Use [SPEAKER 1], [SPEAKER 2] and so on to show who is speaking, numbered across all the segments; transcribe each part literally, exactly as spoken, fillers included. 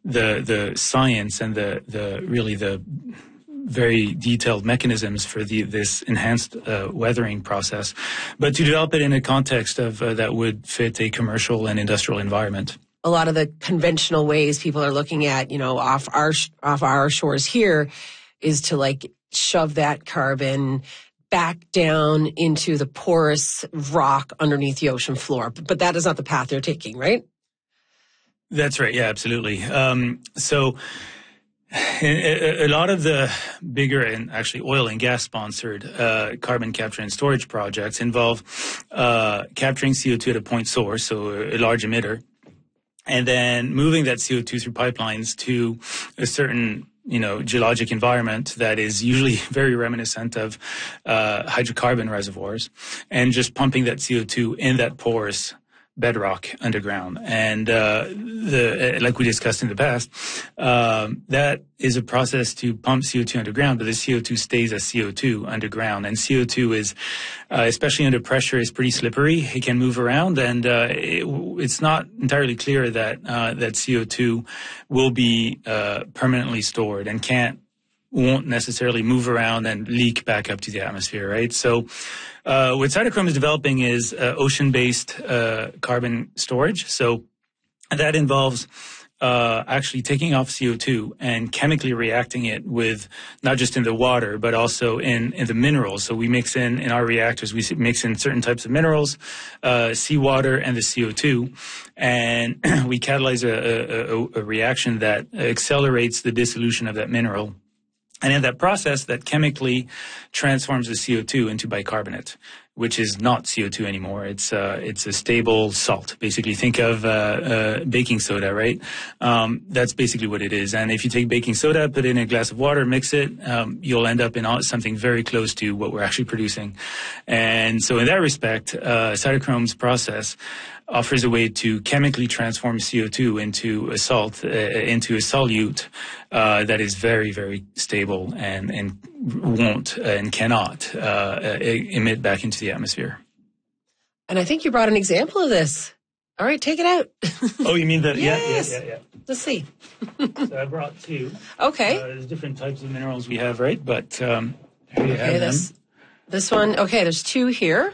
[SPEAKER 1] the the science and the the really the very detailed mechanisms for the this enhanced uh, weathering process, but to develop it in a context of uh, that would fit a commercial and industrial environment.
[SPEAKER 2] A lot of the conventional ways people are looking at, you know, off our off our shores here, is to like shove that carbon back down into the porous rock underneath the ocean floor. But that is not the path they're taking, right?
[SPEAKER 1] That's right. Yeah, absolutely. Um, so a, a lot of the bigger and actually oil and gas sponsored uh, carbon capture and storage projects involve uh, capturing C O two at a point source, so a large emitter, and then moving that C O two through pipelines to a certain you know, geologic environment that is usually very reminiscent of uh, hydrocarbon reservoirs, and just pumping that C O two in that porous bedrock underground. And uh, the like we discussed in the past, um, that is a process to pump C O two underground, but the C O two stays as C O two underground. And C O two is, uh, especially under pressure, is pretty slippery. It can move around, and uh, it, it's not entirely clear that uh, that C O two will be uh, permanently stored and can't won't necessarily move around and leak back up to the atmosphere, right? So uh, what Cytochrome is developing is uh, ocean-based uh, carbon storage. So that involves uh, actually taking off C O two and chemically reacting it with not just in the water, but also in, in the minerals. So we mix in, in our reactors, we mix in certain types of minerals, uh, seawater and the C O two, and we catalyze a, a, a reaction that accelerates the dissolution of that mineral. And in that process, that chemically transforms the C O two into bicarbonate, which is not C O two anymore. It's uh, it's a stable salt. Basically, think of uh, uh, baking soda, right? Um, that's basically what it is. And if you take baking soda, put it in a glass of water, mix it, um, you'll end up in something very close to what we're actually producing. And so in that respect, uh, Cytochrome's process offers a way to chemically transform C O two into a salt, uh, into a solute uh, that is very, very stable and, and won't uh, and cannot uh, emit back into the atmosphere.
[SPEAKER 2] And I think you brought an example of this. All right, take it out.
[SPEAKER 1] Oh, you mean that?
[SPEAKER 2] Yes.
[SPEAKER 1] Yeah, yeah, yeah, yeah.
[SPEAKER 2] Let's see.
[SPEAKER 1] So I brought two.
[SPEAKER 2] Okay.
[SPEAKER 1] Uh, there's different types of minerals we have, right? But um, here you
[SPEAKER 2] okay,
[SPEAKER 1] have
[SPEAKER 2] this,
[SPEAKER 1] them.
[SPEAKER 2] This one, okay, there's two here.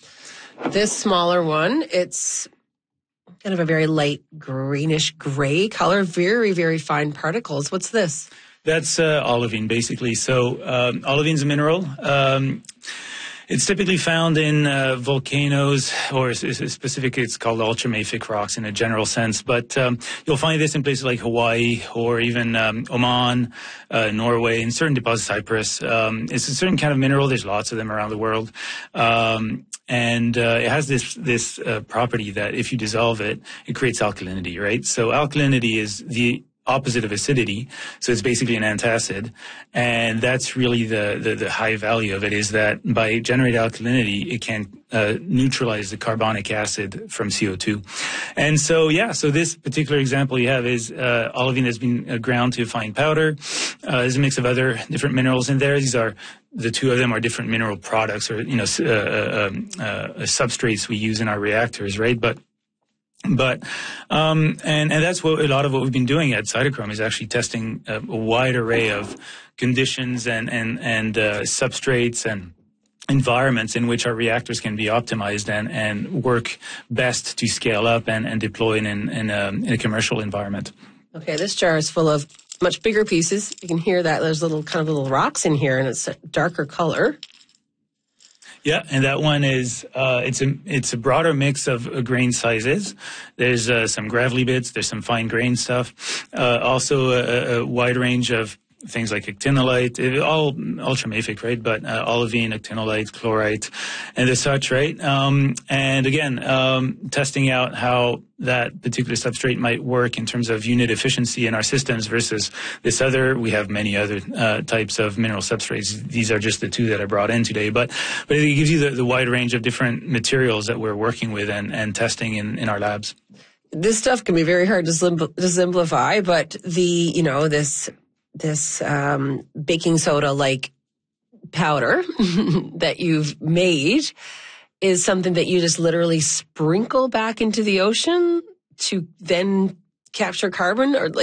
[SPEAKER 2] This smaller one, it's kind of a very light greenish gray color, very, very fine particles. What's this?
[SPEAKER 1] That's uh, olivine, basically. So um, olivine's a mineral. Um, it's typically found in uh, volcanoes, or specifically it's called ultramafic rocks in a general sense. But um, you'll find this in places like Hawaii or even um, Oman, uh, Norway, and certain deposits, Cyprus. Um, it's a certain kind of mineral. There's lots of them around the world. Um, And uh, it has this this uh, property that if you dissolve it, it creates alkalinity, right? So alkalinity is the opposite of acidity. So it's basically an antacid. And that's really the, the, the high value of it, is that by generating alkalinity, it can uh, neutralize the carbonic acid from C O two. And so, yeah, so this particular example you have is uh, olivine that's been uh, ground to a fine powder. Uh, there's a mix of other different minerals in there. These are the two of them are different mineral products, or, you know, uh, uh, uh, substrates we use in our reactors, right? But But, um, and, and that's what a lot of what we've been doing at Cytochrome is actually testing a, a wide array of conditions and, and, and, uh, substrates and environments in which our reactors can be optimized and, and work best to scale up and, and deploy in, in, a, in a commercial environment.
[SPEAKER 2] Okay, this jar is full of much bigger pieces. You can hear that there's little kind of little rocks in here, and it's a darker color.
[SPEAKER 1] Yeah, and that one is uh, it's a it's a broader mix of uh, grain sizes. There's uh, some gravelly bits. There's some fine grain stuff. Uh, also, a, a wide range of things like actinolite, all ultramafic, right? But uh, olivine, actinolite, chlorite, and the such, right? Um, and again, um, testing out how that particular substrate might work in terms of unit efficiency in our systems versus this other. We have many other uh, types of mineral substrates. These are just the two that I brought in today. But but it gives you the, the wide range of different materials that we're working with and, and testing in, in our labs.
[SPEAKER 2] This stuff can be very hard to, sim- to simplify, but the, you know, this this um, baking soda-like powder that you've made is something that you just literally sprinkle back into the ocean to then capture carbon, or like